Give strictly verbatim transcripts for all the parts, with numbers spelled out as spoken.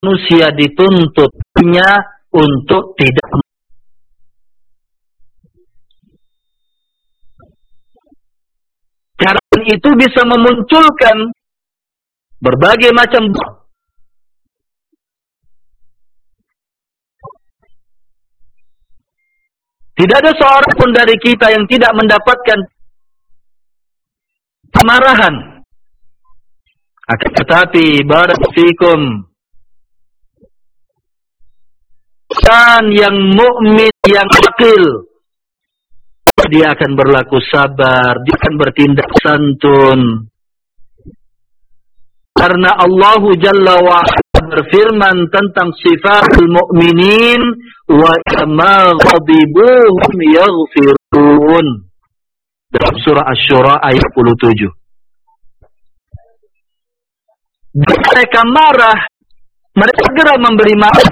manusia dituntutnya untuk tidak. Karena itu bisa memunculkan berbagai macam. Tidak ada seorang pun dari kita yang tidak mendapatkan kemarahan. Akan tetapi barakallahu dan yang mukmin, yang akil, dia akan berlaku sabar, dia akan bertindak santun. Karena Allah Jalla wa Ala berfirman tentang sifatul mukminin, wa kama ghadibuhum yaghfirun. Dalam surah Asy-Syura ayat dua puluh tujuh. Mereka marah, mereka segera memberi maaf.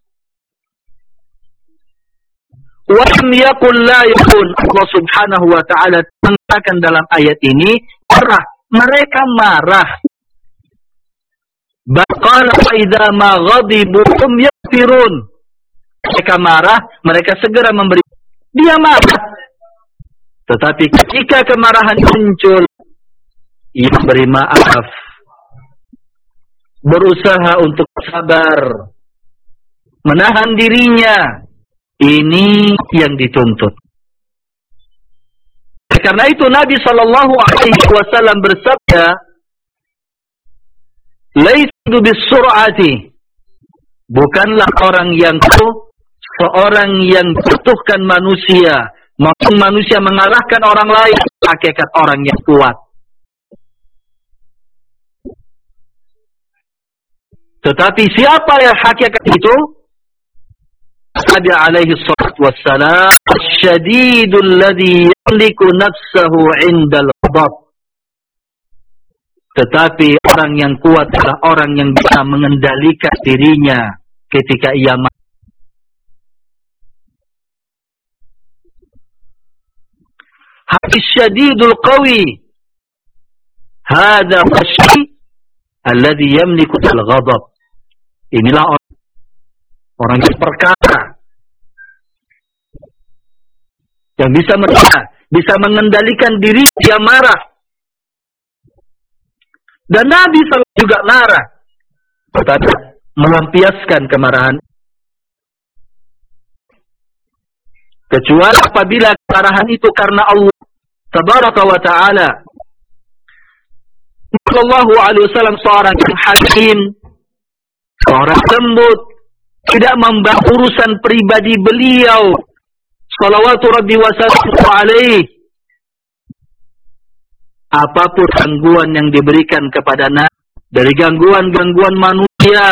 Wa lam yakul la yakun. Allah Subhanahu wa taala mengatakan dalam ayat ini, marah, mereka marah. Baqala idza ma ghadibu hum yaghfirun. Mereka marah, mereka segera memberi. Dia marah. Tetapi ketika kemarahan muncul, ia beri maaf. Berusaha untuk sabar, menahan dirinya. Ini yang dituntut. Karena itu Nabi sallallahu alaihi wasallam bersabda, "Laisu bis-sur'ati." Bukanlah orang yang itu seorang yang menjatuhkan manusia, maupun manusia mengalahkan orang lain, hakikat orang yang kuat. Tetapi siapa yang hakikat itu? Nabi alaihi salatu wassalam, "Asyadidul ladzi yamliku nafsahu 'indal ghadab." Tetapi orang yang kuat adalah orang yang bisa mengendalikan dirinya ketika ia marah. Asyadidul qawi, hadza asy-syadid alladzi yamliku al-ghadab. Inilah orang, orang yang perkasa, yang bisa marah, bisa mengendalikan diri dia marah. Dan Nabi selalu juga marah, tetapi melampiaskan kemarahan. Kecuali apabila kemarahan itu karena Allah Tabaraka wa Ta'ala. Sallallahu alaihi wasallam seorang yang hakim, seorang lembut, tidak membahas urusan pribadi beliau. Salawatu Rabbi wa sallallahu alaihi. Apapun gangguan yang diberikan kepada Nabi, dari gangguan-gangguan manusia,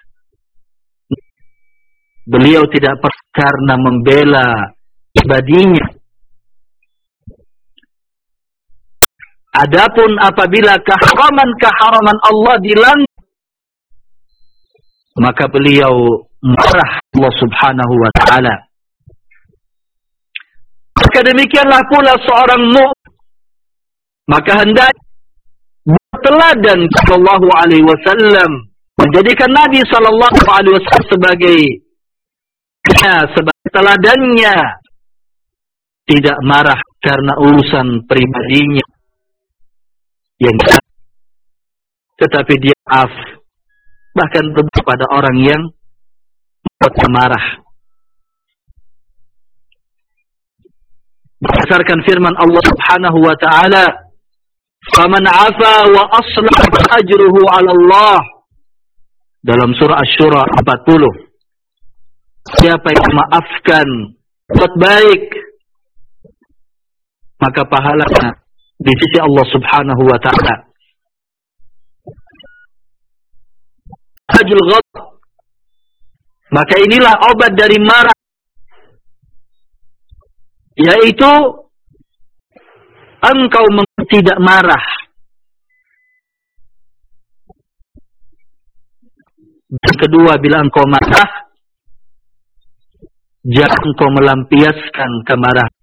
beliau tidak pernah karena membela pribadinya. Adapun apabila keharaman-keharaman Allah dilanggar, maka beliau marah Allah Subhanahu wa Ta'ala. Maka demikianlah pula seorang mukmin, maka hendaknya berteladan sallallahu alaihi wasallam, menjadikan Nabi sallallahu alaihi wasallam sebagai ya, sebagai teladannya, tidak marah karena urusan pribadinya yang tetapi dia maaf, bahkan kepada orang yang membuat marah. Berdasarkan firman Allah Subhanahu wa Ta'ala, "Faman 'afa wa aslaha ajruhu 'ala Allah." Dalam surah Asy-Syura empat puluh. Siapa yang memaafkan, buat baik, maka pahalanya di sisi Allah Subhanahu wa Ta'ala. Ajul ghadab. Maka inilah obat dari marah, yaitu engkau tidak marah. Dan kedua, bila engkau marah, jangan engkau melampiaskan kemarahan.